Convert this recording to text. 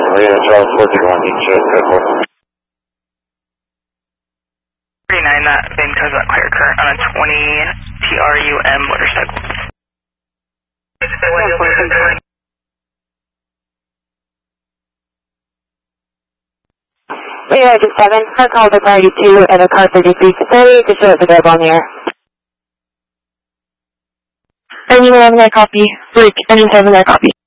Marina South 41, each airport. 39, that VIN codes that clear current on a 20 TRUM motorcycle. United 7, car call to priority 2 and a car 33 facility to show it's available on the air. Anyone have that copy? Freak, anyone have that copy?